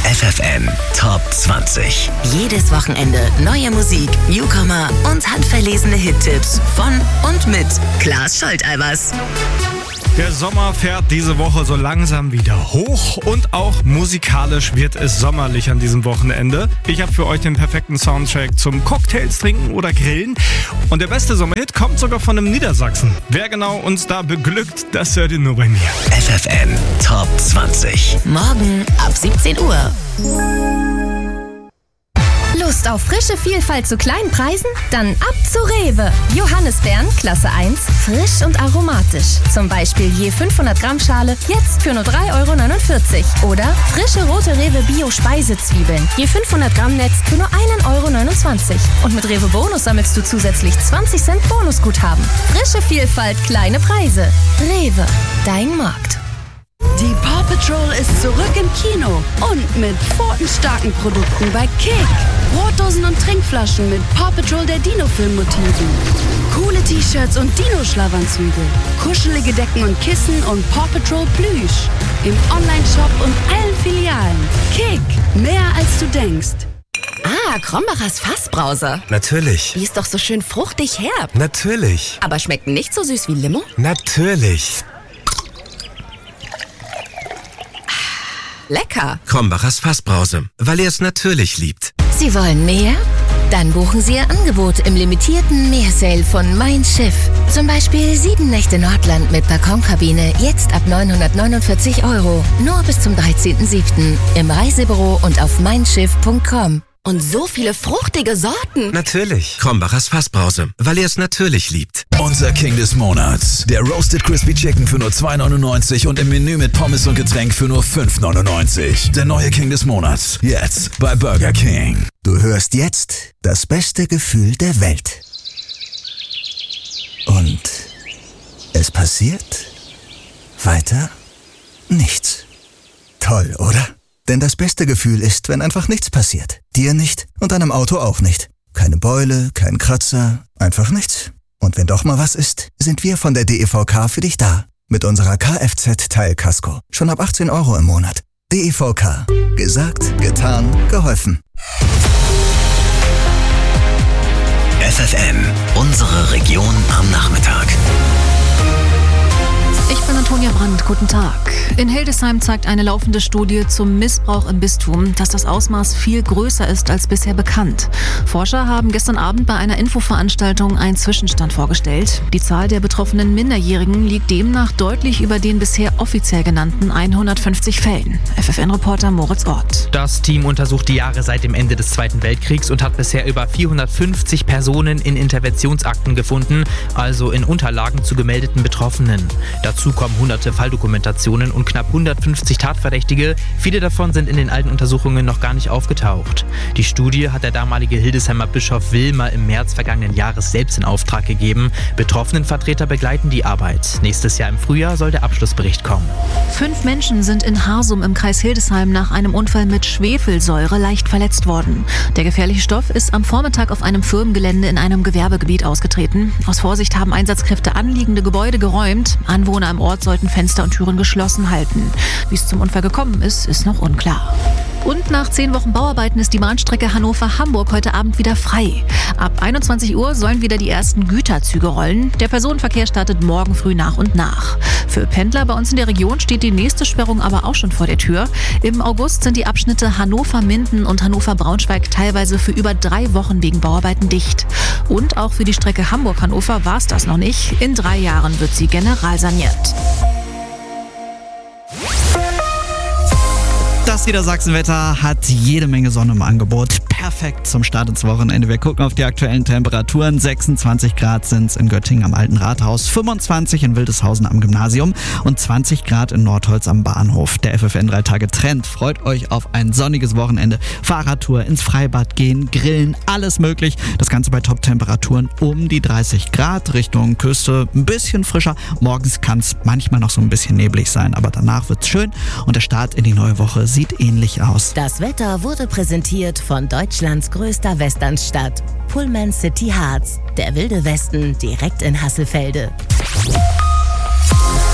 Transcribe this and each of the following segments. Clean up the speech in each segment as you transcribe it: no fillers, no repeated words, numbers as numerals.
FFN Top 20. Jedes Wochenende neue Musik, Newcomer und handverlesene Hittipps von und mit Klaas Scholtalbers. Der Sommer fährt diese Woche so langsam wieder hoch und auch musikalisch wird es sommerlich an diesem Wochenende. Ich habe für euch den perfekten Soundtrack zum Cocktails trinken oder grillen. Und der beste Sommerhit kommt sogar von einem Niedersachsen. Wer genau uns da beglückt, das hört ihr nur bei mir. FFN Top 20. Morgen ab 17 Uhr. Lust auf frische Vielfalt zu kleinen Preisen? Dann ab zu Rewe. Johannisbeeren, Klasse 1, frisch und aromatisch. Zum Beispiel je 500 Gramm Schale, jetzt für nur 3,49 €. Oder frische rote Rewe Bio-Speisezwiebeln, je 500 Gramm Netz für nur 1,29 €. Und mit Rewe Bonus sammelst du zusätzlich 20 Cent Bonusguthaben. Frische Vielfalt, kleine Preise. Rewe, dein Markt. Die Paw Patrol ist zurück im Kino und mit pfotenstarken Produkten bei Kick. Brotdosen und Trinkflaschen mit Paw Patrol der Dino-Film-Motiven. Coole T-Shirts und Dino-Schlafanzüge. Kuschelige Decken und Kissen und Paw Patrol Plüsch. Im Online-Shop und allen Filialen. Kick, mehr als du denkst. Ah, Krombacher's Fassbrause. Natürlich. Die ist doch so schön fruchtig herb. Natürlich. Aber schmeckt nicht so süß wie Limo? Natürlich. Lecker. Krombachers Fassbrause, weil ihr es natürlich liebt. Sie wollen mehr? Dann buchen Sie Ihr Angebot im limitierten Meersale von Mein Schiff. Zum Beispiel 7 Nächte Nordland mit Balkonkabine, jetzt ab 949 €. Nur bis zum 13.07. im Reisebüro und auf meinschiff.com. Und so viele fruchtige Sorten. Natürlich. Krombachers Fassbrause, weil ihr es natürlich liebt. Unser King des Monats. Der Roasted Crispy Chicken für nur 2,99 € und im Menü mit Pommes und Getränk für nur 5,99 €. Der neue King des Monats. Jetzt bei Burger King. Du hörst jetzt das beste Gefühl der Welt. Und es passiert weiter nichts. Toll, oder? Denn das beste Gefühl ist, wenn einfach nichts passiert. Dir nicht und deinem Auto auch nicht. Keine Beule, kein Kratzer, einfach nichts. Und wenn doch mal was ist, sind wir von der DEVK für dich da. Mit unserer Kfz-Teilkasko. Schon ab 18 € im Monat. DEVK. Gesagt, getan, geholfen. FFN, unsere Region am Nachmittag. Ich bin Antonia Brandt, guten Tag. In Hildesheim zeigt eine laufende Studie zum Missbrauch im Bistum, dass das Ausmaß viel größer ist als bisher bekannt. Forscher haben gestern Abend bei einer Infoveranstaltung einen Zwischenstand vorgestellt. Die Zahl der betroffenen Minderjährigen liegt demnach deutlich über den bisher offiziell genannten 150 Fällen. FFN-Reporter Moritz Ort. Das Team untersucht die Jahre seit dem Ende des Zweiten Weltkriegs und hat bisher über 450 Personen in Interventionsakten gefunden, also in Unterlagen zu gemeldeten Betroffenen. Dazu kommen hunderte Falldokumentationen und knapp 150 Tatverdächtige. Viele davon sind in den alten Untersuchungen noch gar nicht aufgetaucht. Die Studie hat der damalige Hildesheimer Bischof Wilmer im März vergangenen Jahres selbst in Auftrag gegeben. Betroffenenvertreter begleiten die Arbeit. Nächstes Jahr im Frühjahr soll der Abschlussbericht kommen. 5 Menschen sind in Harsum im Kreis Hildesheim nach einem Unfall mit Schwefelsäure leicht verletzt worden. Der gefährliche Stoff ist am Vormittag auf einem Firmengelände in einem Gewerbegebiet ausgetreten. Aus Vorsicht haben Einsatzkräfte anliegende Gebäude geräumt. Anwohner im Ort sollten Fenster und Türen geschlossen halten. Wie es zum Unfall gekommen ist, ist noch unklar. Und nach 10 Wochen Bauarbeiten ist die Bahnstrecke Hannover-Hamburg heute Abend wieder frei. Ab 21 Uhr sollen wieder die ersten Güterzüge rollen. Der Personenverkehr startet morgen früh nach und nach. Für Pendler bei uns in der Region steht die nächste Sperrung aber auch schon vor der Tür. Im August sind die Abschnitte Hannover-Minden und Hannover-Braunschweig teilweise für über 3 Wochen wegen Bauarbeiten dicht. Und auch für die Strecke Hamburg-Hannover war es das noch nicht. In 3 Jahren wird sie generalsaniert. Das Niedersachsenwetter hat jede Menge Sonne im Angebot. Perfekt zum Start ins Wochenende. Wir gucken auf die aktuellen Temperaturen. 26 Grad sind es in Göttingen am Alten Rathaus, 25 in Wildeshausen am Gymnasium und 20 Grad in Nordholz am Bahnhof. Der FFN 3-Tage-Trend freut euch auf ein sonniges Wochenende. Fahrradtour, ins Freibad gehen, grillen, alles möglich. Das Ganze bei Top-Temperaturen um die 30 Grad. Richtung Küste ein bisschen frischer. Morgens kann es manchmal noch so ein bisschen neblig sein, aber danach wird's schön und der Start in die neue Woche sieht ähnlich aus. Das Wetter wurde präsentiert von Deutschlands größter Westernstadt, Pullman City Harz. Der wilde Westen direkt in Hasselfelde.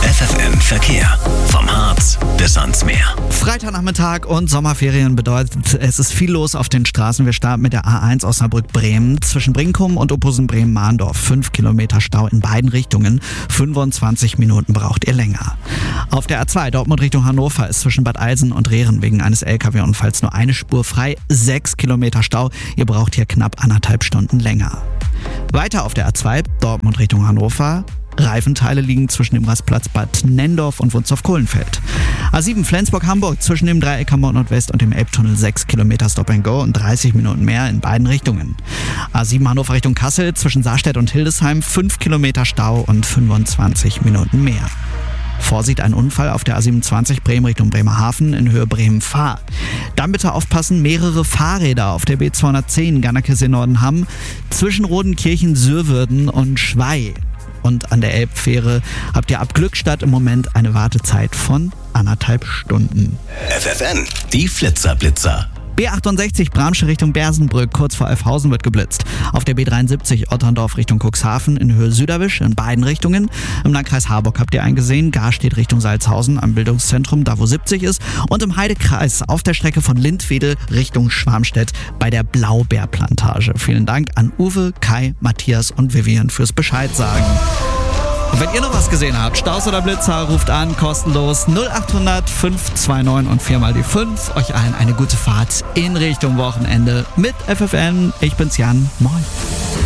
FFN Verkehr. Vom Harz bis ans Meer. Freitagnachmittag und Sommerferien bedeutet, es ist viel los auf den Straßen. Wir starten mit der A1 Osnabrück-Bremen zwischen Brinkum und Opposen-Bremen-Mahndorf. 5 Kilometer Stau in beiden Richtungen. 25 Minuten braucht ihr länger. Auf der A2 Dortmund Richtung Hannover ist zwischen Bad Eilsen und Rehren wegen eines LKW-Unfalls nur eine Spur frei. 6 Kilometer Stau. Ihr braucht hier knapp 1,5 Stunden länger. Weiter auf der A2 Dortmund Richtung Hannover. Reifenteile liegen zwischen dem Rastplatz Bad Nendorf und Wunstorf-Kohlenfeld. A7 Flensburg-Hamburg zwischen dem Dreieck Hamburg Nordwest und dem Elbtunnel 6 Kilometer Stop and Go und 30 Minuten mehr in beiden Richtungen. A7 Hannover Richtung Kassel zwischen Saarstedt und Hildesheim 5 Kilometer Stau und 25 Minuten mehr. Vorsicht, ein Unfall auf der A27 Bremen Richtung Bremerhaven in Höhe Bremen-Fahr. Dann bitte aufpassen, mehrere Fahrräder auf der B210 Gannakes-Norden-Hamm zwischen Rodenkirchen, Sürwürden und Schwey. Und an der Elbfähre habt ihr ab Glückstadt im Moment eine Wartezeit von 1,5 Stunden. FFN, die Flitzer-Blitzer. B68 Bramsche Richtung Bersenbrück, kurz vor Elfhausen wird geblitzt. Auf der B73 Otterndorf Richtung Cuxhaven in Höhe Süderwisch in beiden Richtungen. Im Landkreis Harburg habt ihr eingesehen, Gar steht Richtung Salzhausen am Bildungszentrum, da wo 70 ist. Und im Heidekreis auf der Strecke von Lindwedel Richtung Schwarmstedt bei der Blaubeerplantage. Vielen Dank an Uwe, Kai, Matthias und Vivian fürs Bescheid sagen. Und wenn ihr noch was gesehen habt, Staus oder Blitzer, ruft an, kostenlos 0800 529 und 4 mal die 5. Euch allen eine gute Fahrt in Richtung Wochenende mit FFN. Ich bin's Jan, moin.